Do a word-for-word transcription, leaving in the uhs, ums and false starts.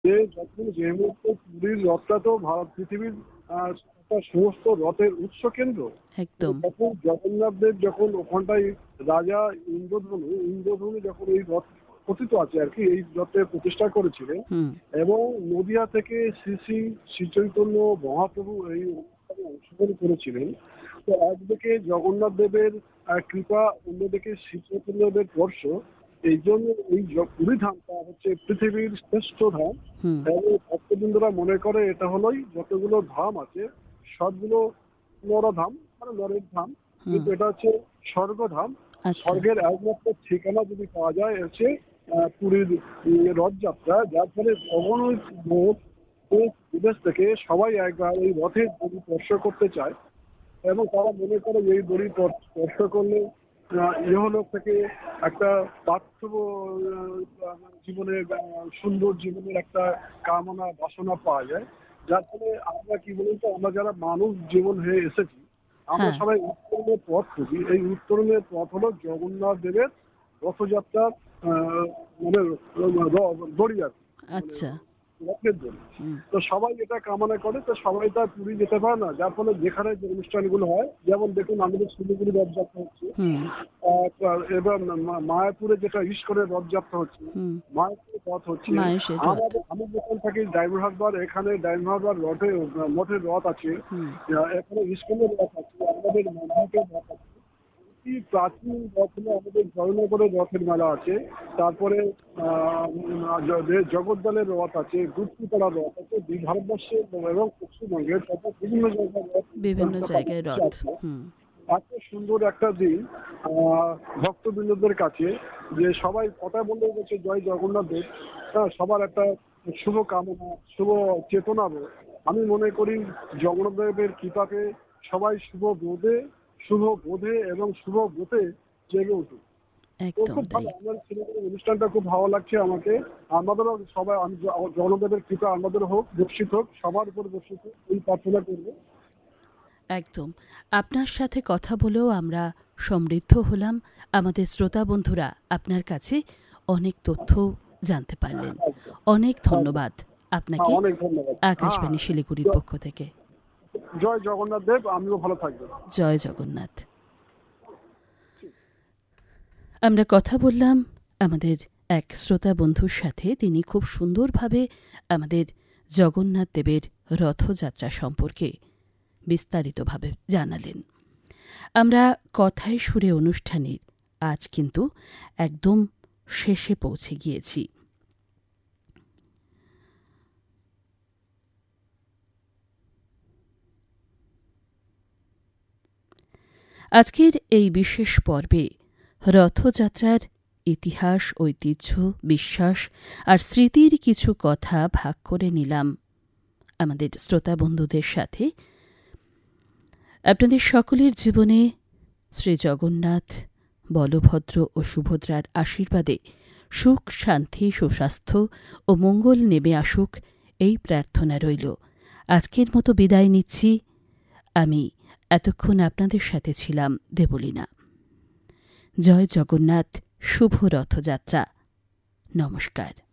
যে যখন যে মুহূর্তে পুরীর রথটা তো ভারত পৃথিবীর আহ, একটা সমস্ত রথের উৎস কেন্দ্র। তো একদম। তখন জগন্নাথ দেব যখন ওখানটায় রাজা ইন্দ্রধনু ইন্দ্রধনু যখন এই রথ কথিত আছে আর কি, এই রথের প্রতিষ্ঠা করেছিলেন। হুম। এবং নদিয়া থেকে শ্রী শ্রী শ্রী চৈতন্য মহাপ্রভু এই অনুষ্ঠানে অংশগ্রহণ করেছিলেন। তো একদিকে জগন্নাথ দেবের আহ, কৃপা, অন্যদিকে শ্রী চৈতন্য দেবের স্পর্শ। এই জন্য এই জ- পুরী ধামটা হচ্ছে পৃথিবীর শ্রেষ্ঠ ধাম। হুম। এবং ভক্তবৃন্দরা মনে করে এটা হলোই যতগুলো ধাম আছে সবগুলো নরধাম, মানে নরের ধাম। হুম। কিন্তু এটা হচ্ছে স্বর্গধাম। আচ্ছা। স্বর্গের একমাত্র ঠিকানা যদি পাওয়া যায় হচ্ছে আহ, পুরীর উম, রথযাত্রা, যার ফলে অগণিত লোক দেশ বিদেশ থেকে সবাই একবার এই রথের যদি স্পর্শ করতে চায়। এবং তারা মনে করে যে এই দড়ি স্পর্শ স্পর্শ করলে আহ, ইহলোক থেকে একটা পার্থিব আহ, জীবনের আহ, সুন্দর জীবনের একটা কামনা বাসনা পাওয়া যায়। যার ফলে আমরা কি বলুন তো, আমরা যারা মানুষ জীবন হয়ে এসেছি, আমরা হ্যাঁ। সবাই উত্তরণের পথ খুঁজি। এই উত্তরণের পথ হলো জগন্নাথ দেবের রথযাত্রার আহ, মানে র- দড়ি আর কি, মানে আচ্ছা। রথের দড়ি। হুম। তো সবাই এটা কামনা করে, তো সবাই তো আর পুরী যেতে পারে না, যার ফলে যেখানে যে অনুষ্ঠানগুলো হয়, যেমন দেখুন আমাদের শিলিগুড়ি রথযাত্রা হচ্ছে, হুম। আহ, এবার মা- মায়াপুরে যেটা ইস্কনের রথযাত্রা হচ্ছে, হুম। মায়াপুরে রথ হচ্ছে। মায়ের রথ। আমাদের আমি যখন থাকি ডায়মন্ড হারবার, এখানে ডায়মন্ড হারবার রথে মঠের রথ আছে। হুম। আহ, এখানে ইস্কনের রথ আছে, আমাদের মন্দিরের রথ আছে। অতি প্রাচীন রথ হলো আমাদের জয়নগরের রথের মেলা আছে। তারপরে আহ, জ- জগদ্দলের রথ আছে, গুপ্তিপাড়ার রথ আছে। দুই ভারতবর্ষে এবং পশ্চিমবঙ্গের তথা বিভিন্ন জায়গার রথ বিভিন্ন জায়গায় কর্মসূচি রথ। আছে। হুম। এত সুন্দর একটা দিন আহ, ভক্তবৃন্দদের কাছে, যে সবাই কথা বলে গেছে জয় জগন্নাথ দেব। হ্যাঁ, সবার একটা শুভ কামনা, শুভ চেতনা রয়েছে। আমি মনে করি জগন্নাথ দেবের কৃপাকে সবাই শুভ বোধে শুভ বোধে এবং শুভ বোধে জেগে উঠুক। তো একদম খুব তাই। ভালো, আমার ছেলেদের অনুষ্ঠানটা খুব ভালো লাগছে আমাকে। আমাদেরও সবাই, আমি জ- জগন্নাথ কৃপা আমাদের হোক, বর্ষিত হোক, সবার উপর বর্ষিত হোক, এই প্রার্থনা করবো। একদম। আপনার সাথে কথা বলেও আমরা সমৃদ্ধ হলাম। আমাদের শ্রোতা বন্ধুরা আপনার কাছে অনেক তথ্য জানতে পারলেন। একদম অনেক একদম। ধন্যবাদ হ্যাঁ, আপনাকে অনেক ধন্যবাদ। হ্যাঁ, আকাশবাণী শিলিগুড়ির জ- পক্ষ থেকে। জয় জগন্নাথ দেব, আমিও ভালো থাকবো। জয় জগন্নাথ। আমরা কথা বললাম আমাদের এক শ্রোতা বন্ধুর সাথে। তিনি খুব সুন্দরভাবে আমাদের জগন্নাথ দেবের রথযাত্রা সম্পর্কে বিস্তারিতভাবে জানালেন। আমরা কথায় সুরে অনুষ্ঠানের আজ কিন্তু একদম শেষে পৌঁছে গিয়েছি। আজকের এই বিশেষ পর্বে রথযাত্রার ইতিহাস, ঐতিহ্য, বিশ্বাস আর স্মৃতির কিছু কথা ভাগ করে নিলাম আমাদের শ্রোতা বন্ধুদের সাথে। আপনাদের সকলের জীবনে শ্রী জগন্নাথ, বলভদ্র ও সুভদ্রার আশীর্বাদে সুখ, শান্তি, সুস্বাস্থ্য ও মঙ্গল নেমে আসুক, এই প্রার্থনা রইল। আজকের মতো বিদায় নিচ্ছি। আমি এতক্ষণ আপনাদের সাথে ছিলাম দেবলীনা। জয় জগন্নাথ, শুভ রথযাত্রা। নমস্কার।